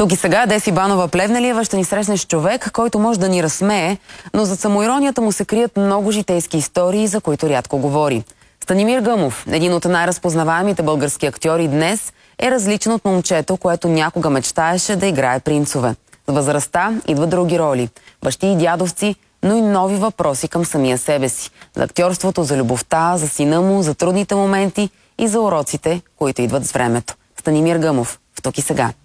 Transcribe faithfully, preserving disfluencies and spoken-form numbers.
Тук и сега Деси Банова-Плевнелиева ще ни срещне с човек, който може да ни разсмее, но за самоиронията му се крият много житейски истории, за които рядко говори. Станимир Гъмов, един от най-разпознаваемите български актьори днес, е различен от момчето, което някога мечтаеше да играе принцове. С възрастта идват други роли, бащи и дядовци, но и нови въпроси към самия себе си. За актьорството, за любовта, за сина му, за трудните моменти и за уроците, които идват с времето. Станимир Гъмов, в Тук и сега.